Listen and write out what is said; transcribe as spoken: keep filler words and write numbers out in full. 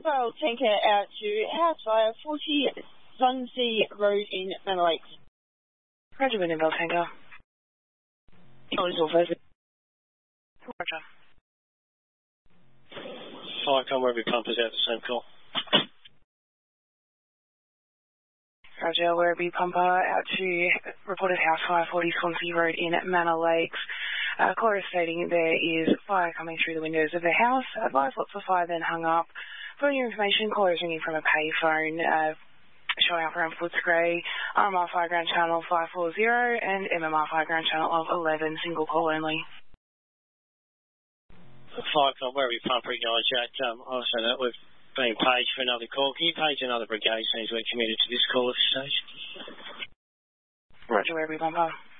mobile tanker out to house fire, forty Swansea Road in Manor Lakes. Roger, William Bell Tanker. Noise all first. Roger. Fire come wherever pumpers out the same call. Roger, Werribee pumper out to reported house fire, forty Swansea Road in Manor Lakes. Uh, caller is stating there is fire coming through the windows of the house. Advised lots of fire, then hung up. For your information, caller is ringing from a payphone, uh, showing up around Footscray, R M R Fireground Channel five four zero and M M R Fireground Channel of eleven, single call only. Fire come wherever pumper guys, Jack. Um, also that we've been paged for another call. Can you page another brigade since we're committed to this call at this stage? Roger, Werribee pumper.